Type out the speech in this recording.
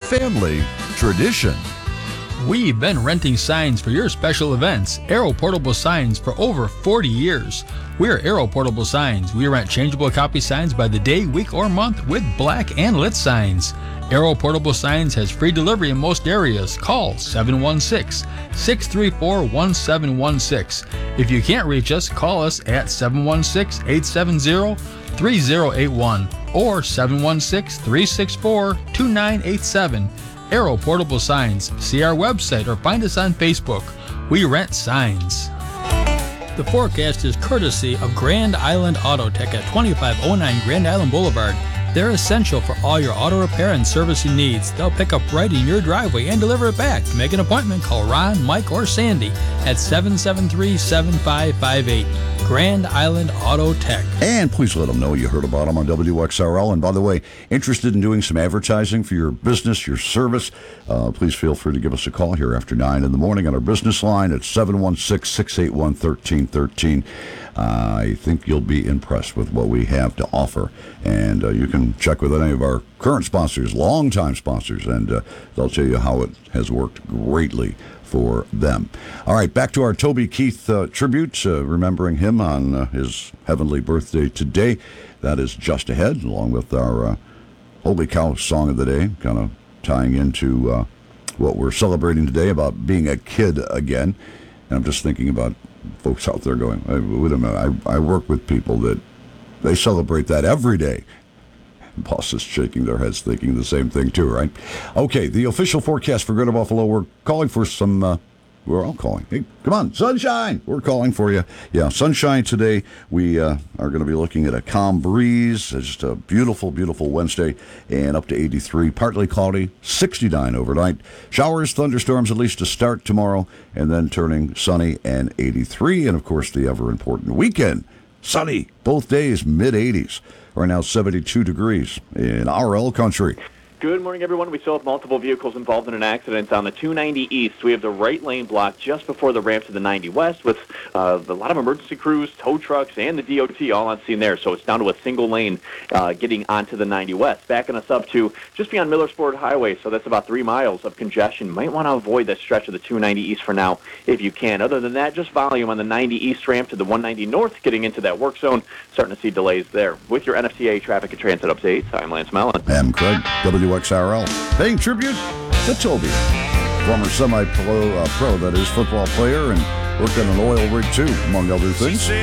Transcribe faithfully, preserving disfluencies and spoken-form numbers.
family, tradition. We've been renting signs for your special events. Aero Portable Signs for over forty years. We're Aero Portable Signs. We rent changeable copy signs by the day, week, or month with black and lit signs. Aero Portable Signs has free delivery in most areas. Call seven one six, six three four, one seven one six. If you can't reach us, call us at seven one six, eight seven zero, three zero eight one or seven one six, three six four, two nine eight seven. Aero Portable Signs. See our website or find us on Facebook. We rent signs. The forecast is courtesy of Grand Island Auto Tech at twenty-five oh nine Grand Island Boulevard. They're essential for all your auto repair and servicing needs. They'll pick up right in your driveway and deliver it back. To make an appointment, call Ron, Mike, or Sandy at seven seven three, seven five five eight. Grand Island Auto Tech. And please let them know you heard about them on W X R L. And by the way, interested in doing some advertising for your business, your service, uh, please feel free to give us a call here after nine in the morning on our business line at seven one six, six eight one, one three one three. Uh, I think you'll be impressed with what we have to offer. And uh, you can check with any of our current sponsors, longtime sponsors, and uh, they'll tell you how it has worked greatly for them. All right, back to our Toby Keith uh, tribute, uh, remembering him on uh, his heavenly birthday today. That is just ahead, along with our uh, Holy Cow song of the day, kind of tying into uh, what we're celebrating today about being a kid again. And I'm just thinking about folks out there going, I, wait a minute, I, I work with people that they celebrate that every day. Bosses shaking their heads thinking the same thing too, right? Okay, the official forecast for Greater Buffalo, we're calling for some, uh, we're all calling. Hey, come on, sunshine! We're calling for you. Yeah, sunshine today. We uh, are going to be looking at a calm breeze. It's just a beautiful, beautiful Wednesday, and up to eighty-three. Partly cloudy, sixty-nine overnight. Showers, thunderstorms, at least to start tomorrow, and then turning sunny and eighty-three. And, of course, the ever-important weekend. Sunny, both days, mid-eighties. Right now, seventy-two degrees in R L country. Good morning, everyone. We still have multiple vehicles involved in an accident on the two ninety East. We have the right lane blocked just before the ramp to the ninety West with uh, a lot of emergency crews, tow trucks, and the D O T all on scene there. So it's down to a single lane uh, getting onto the ninety West. Backing us up to just beyond Millersport Highway, so that's about three miles of congestion. Might want to avoid that stretch of the two ninety East for now if you can. Other than that, just volume on the ninety East ramp to the one ninety North getting into that work zone. Starting to see delays there. With your N F C A Traffic and Transit updates, I'm Lance Mellon. I'm Craig, W X R L. Paying tribute to Toby, former semi-pro, uh, pro, that is, football player, and worked on an oil rig, too, among other things.